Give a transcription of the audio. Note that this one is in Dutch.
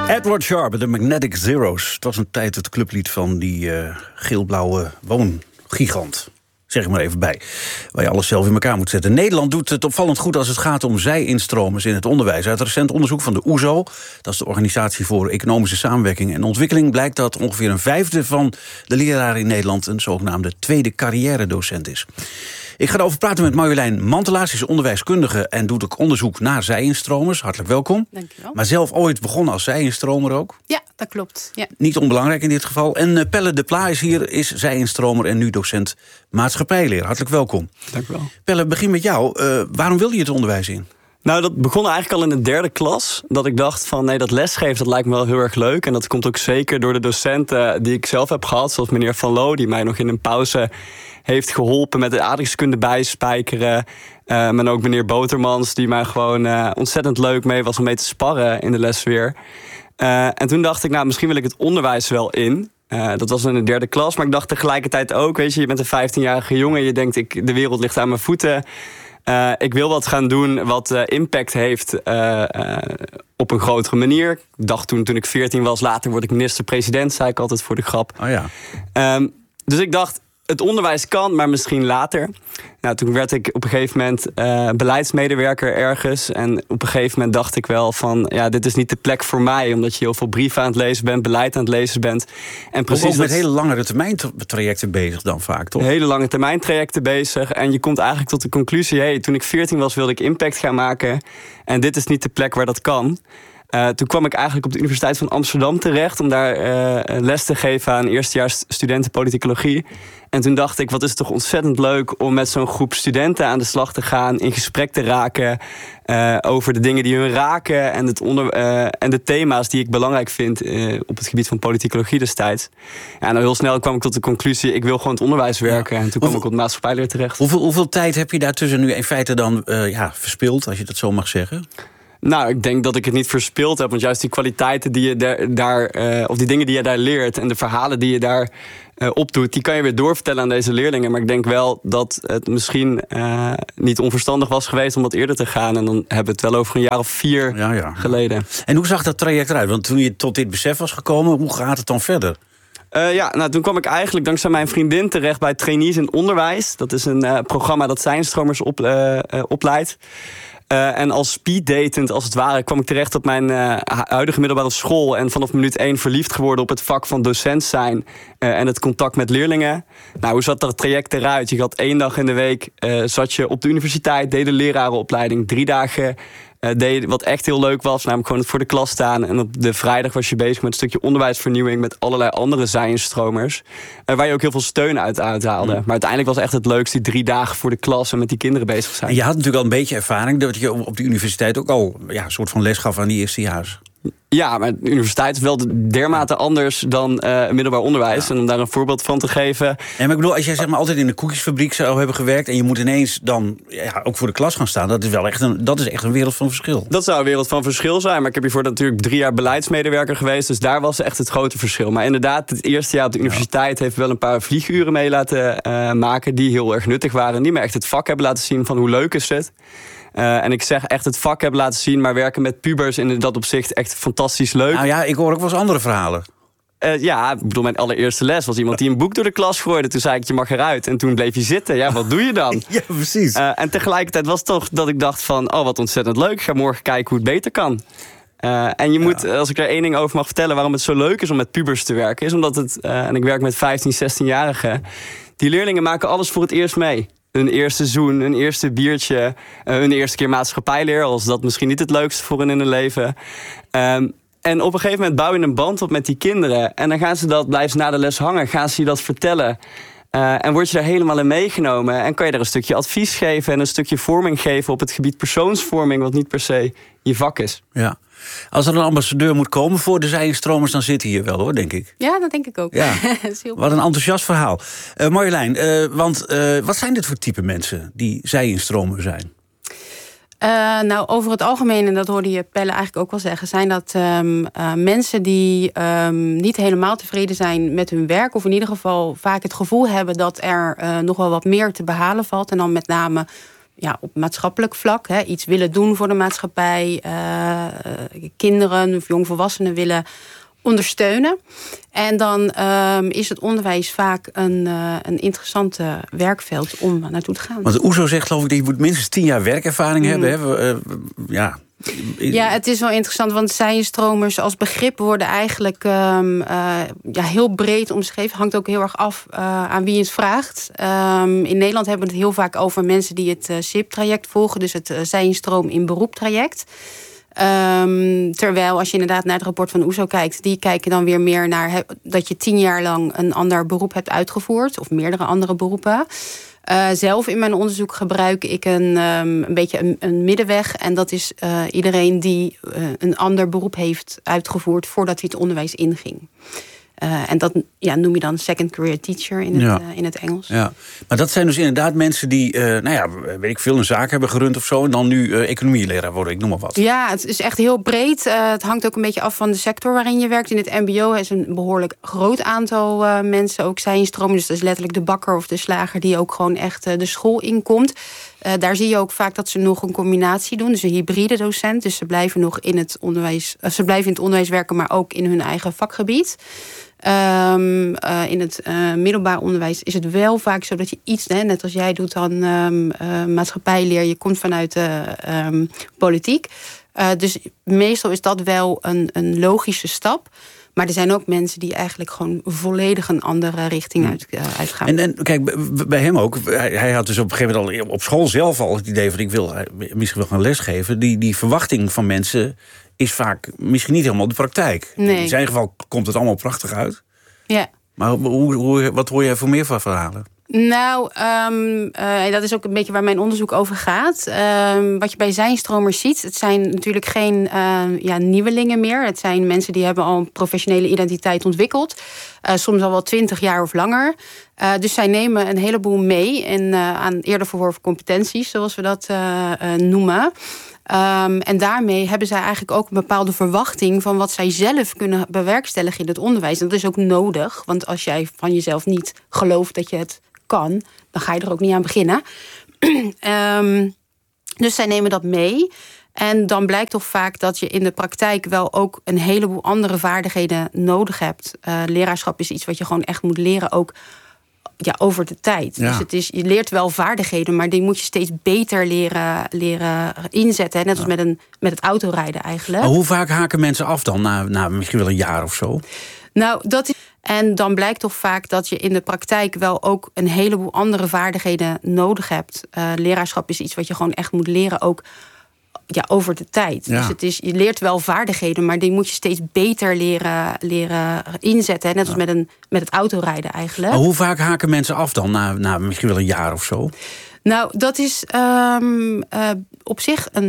Edward Sharpe, de Magnetic Zeros. Het was een tijd het clublied van die geel-blauwe woongigant. Zeg ik maar even bij. Waar je alles zelf in elkaar moet zetten. Nederland doet het opvallend goed als het gaat om zij-instromers in het onderwijs. Uit recent onderzoek van de OESO, dat is de Organisatie voor Economische Samenwerking en Ontwikkeling, blijkt dat ongeveer een vijfde van de leraren in Nederland een zogenaamde tweede carrière-docent is. Ik ga erover praten met Marjolein Mantelaars. Ze is onderwijskundige en doet ook onderzoek naar zij-instromers. Hartelijk welkom. Dankjewel. Maar zelf ooit begonnen als zij-instromer ook. Ja, dat klopt. Ja. Niet onbelangrijk in dit geval. En Pelle de Pla is hier, is zij-instromer en nu docent maatschappijleer. Hartelijk welkom. Dank u wel. Pelle, begin met jou. Waarom wilde je het onderwijs in? Nou, dat begon eigenlijk al in de 3e klas. Dat ik dacht van, nee, dat lesgeven, dat lijkt me wel heel erg leuk. En dat komt ook zeker door de docenten die ik zelf heb gehad. Zoals meneer Van Loo, die mij nog in een pauze heeft geholpen met de aardrijkskunde bijspijkeren. Maar ook meneer Botermans, die mij gewoon ontzettend leuk mee was om mee te sparren in de les weer. En toen dacht ik, nou, misschien wil ik het onderwijs wel in. Dat was in de 3e klas, maar ik dacht tegelijkertijd ook, weet je bent een 15-jarige jongen, je denkt, de wereld ligt aan mijn voeten. Ik wil wat gaan doen wat impact heeft op een grotere manier. Ik dacht toen ik 14 was, later word ik minister-president, zei ik altijd voor de grap. Oh ja. Dus ik dacht, het onderwijs kan, maar misschien later. Nou, toen werd ik op een gegeven moment beleidsmedewerker ergens. En op een gegeven moment dacht ik wel van, ja, dit is niet de plek voor mij. Omdat je heel veel brieven aan het lezen bent, beleid aan het lezen bent. En precies ook met hele langere termijn trajecten bezig dan vaak, toch? Hele lange termijn trajecten bezig. En je komt eigenlijk tot de conclusie, toen ik 14 was wilde ik impact gaan maken. En dit is niet de plek waar dat kan. Toen kwam ik eigenlijk op de Universiteit van Amsterdam terecht om daar les te geven aan eerstejaars studenten politicologie. En toen dacht ik, wat is het toch ontzettend leuk om met zo'n groep studenten aan de slag te gaan, in gesprek te raken over de dingen die hun raken en de thema's die ik belangrijk vind op het gebied van politicologie destijds. Ja, nou heel snel kwam ik tot de conclusie, ik wil gewoon het onderwijs werken. Ja. En toen kwam ik op maatschappijleer terecht. Hoeveel tijd heb je daartussen nu in feite dan verspild, als je dat zo mag zeggen? Nou, ik denk dat ik het niet verspild heb. Want juist die kwaliteiten die je daar of die dingen die je daar leert en de verhalen die je daar opdoet, die kan je weer doorvertellen aan deze leerlingen. Maar ik denk wel dat het misschien niet onverstandig was geweest om wat eerder te gaan. En dan hebben we het wel over een jaar of 4 geleden. En hoe zag dat traject eruit? Want toen je tot dit besef was gekomen, hoe gaat het dan verder? Toen kwam ik eigenlijk dankzij mijn vriendin terecht bij Trainees in Onderwijs. Dat is een programma dat zij-instromers opleidt. En als speeddatend, als het ware, kwam ik terecht op mijn huidige middelbare school. En vanaf minuut 1 verliefd geworden op het vak van docent zijn. En het contact met leerlingen. Nou, hoe zat dat traject eruit? Je had 1 dag in de week, zat je op de universiteit, deed de lerarenopleiding. 3 dagen deed wat echt heel leuk was, namelijk gewoon het voor de klas staan. En op de vrijdag was je bezig met een stukje onderwijsvernieuwing met allerlei andere zij-instromers. Waar je ook heel veel steun uit haalde. Maar uiteindelijk was echt het leukste die 3 dagen voor de klas en met die kinderen bezig zijn. En je had natuurlijk al een beetje ervaring dat je op de universiteit ook al een soort van les gaf aan die eerstejaars. Ja, maar de universiteit is wel dermate anders dan middelbaar onderwijs. Ja. En om daar een voorbeeld van te geven. En maar ik bedoel, als jij zeg maar altijd in de koekjesfabriek zou hebben gewerkt en je moet ineens dan ook voor de klas gaan staan, dat is echt een wereld van verschil. Dat zou een wereld van verschil zijn. Maar ik heb hiervoor natuurlijk 3 jaar beleidsmedewerker geweest. Dus daar was echt het grote verschil. Maar inderdaad, het eerste jaar op de universiteit heeft wel een paar vlieguren mee laten maken die heel erg nuttig waren. Die me echt het vak hebben laten zien van hoe leuk is het. En ik zeg echt het vak hebben laten zien, maar werken met pubers in dat opzicht echt fantastisch leuk. Nou ja, ik hoor ook wel eens andere verhalen. Ik bedoel, mijn allereerste les was iemand die een boek door de klas gooide. Toen zei ik, je mag eruit. En toen bleef je zitten. Ja, wat doe je dan? Ja, precies. En tegelijkertijd was het toch dat ik dacht van, oh, wat ontzettend leuk. Ik ga morgen kijken hoe het beter kan. En je moet, als ik er 1 ding over mag vertellen, waarom het zo leuk is om met pubers te werken, is omdat het, en ik werk met 15, 16-jarigen, die leerlingen maken alles voor het eerst mee. Hun eerste zoen, hun eerste biertje, hun eerste keer maatschappijleer, als dat misschien niet het leukste voor hen in hun leven. En op een gegeven moment bouw je een band op met die kinderen. En dan gaan ze blijven ze na de les hangen, gaan ze je dat vertellen. En word je daar helemaal in meegenomen. En kan je daar een stukje advies geven en een stukje vorming geven op het gebied persoonsvorming, wat niet per se je vak is. Ja. Als er een ambassadeur moet komen voor de zij-instromers, dan zit hij hier wel, hoor, denk ik. Ja, dat denk ik ook. Ja. Wat een enthousiast verhaal. Marjolein, wat zijn dit voor type mensen die zij-instromer zijn? Over het algemeen, en dat hoorde je Pelle eigenlijk ook wel zeggen, zijn dat mensen die niet helemaal tevreden zijn met hun werk, of in ieder geval vaak het gevoel hebben dat er nog wel wat meer te behalen valt. En dan met name op maatschappelijk vlak. Iets willen doen voor de maatschappij. Kinderen of jongvolwassenen willen ondersteunen. En dan is het onderwijs vaak een interessante werkveld om naartoe te gaan. Want de OESO zegt, geloof ik, dat je moet minstens 10 jaar werkervaring hebben. Ja, het is wel interessant, want zijnstromers als begrip worden eigenlijk heel breed omschreven. Hangt ook heel erg af aan wie het vraagt. In Nederland hebben we het heel vaak over mensen die het SIP-traject volgen, dus het zijnstroom in beroep-traject. Terwijl als je inderdaad naar het rapport van OESO kijkt, die kijken dan weer meer naar dat je 10 jaar lang een ander beroep hebt uitgevoerd, of meerdere andere beroepen. Zelf in mijn onderzoek gebruik ik een beetje een middenweg. En dat is iedereen die een ander beroep heeft uitgevoerd voordat hij het onderwijs inging. En dat noem je dan second career teacher in het Engels. Ja. Maar dat zijn dus inderdaad mensen die, weet ik veel, een zaak hebben gerund of zo, en dan nu economieleraar worden, ik noem maar wat. Ja, het is echt heel breed. Het hangt ook een beetje af van de sector waarin je werkt. In het mbo is een behoorlijk groot aantal mensen ook zijnstromen. Dus dat is letterlijk de bakker of de slager die ook gewoon echt de school inkomt. Daar zie je ook vaak dat ze nog een combinatie doen. Dus een hybride docent. Dus ze blijven nog in het onderwijs werken, maar ook in hun eigen vakgebied. In het middelbaar onderwijs is het wel vaak zo dat je iets, net als jij doet dan maatschappijleer, je komt vanuit de politiek. Dus meestal is dat wel een logische stap. Maar er zijn ook mensen die eigenlijk gewoon volledig een andere richting uitgaan. En kijk, bij hem ook. Hij had dus op een gegeven moment al op school zelf al het idee van ik wil misschien wel gaan lesgeven. Die verwachting van mensen is vaak misschien niet helemaal de praktijk. Nee. In zijn geval komt het allemaal prachtig uit. Ja. Maar wat hoor jij voor meer van verhalen? Nou, dat is ook een beetje waar mijn onderzoek over gaat. Wat je bij zijnstromers ziet, het zijn natuurlijk geen nieuwelingen meer. Het zijn mensen die hebben al een professionele identiteit ontwikkeld. Soms al wel 20 jaar of langer. Dus zij nemen een heleboel mee aan eerder verworven competenties, zoals we dat noemen. En daarmee hebben zij eigenlijk ook een bepaalde verwachting van wat zij zelf kunnen bewerkstelligen in het onderwijs. En dat is ook nodig, want als jij van jezelf niet gelooft dat je het kan, dan ga je er ook niet aan beginnen. Dus zij nemen dat mee. En dan blijkt toch vaak dat je in de praktijk wel ook een heleboel andere vaardigheden nodig hebt. Leraarschap is iets wat je gewoon echt moet leren, ook over de tijd. Ja. Dus je leert wel vaardigheden, maar die moet je steeds beter leren inzetten. Net als met het autorijden eigenlijk. Maar hoe vaak haken mensen af dan, na misschien wel een jaar of zo? Nou, dat is. En dan blijkt toch vaak dat je in de praktijk wel ook een heleboel andere vaardigheden nodig hebt. Leraarschap is iets wat je gewoon echt moet leren, ook over de tijd. Ja. Dus je leert wel vaardigheden, maar die moet je steeds beter leren inzetten. Net als met het autorijden eigenlijk. Maar hoe vaak haken mensen af dan, na misschien wel een jaar of zo? Nou, dat is op zich een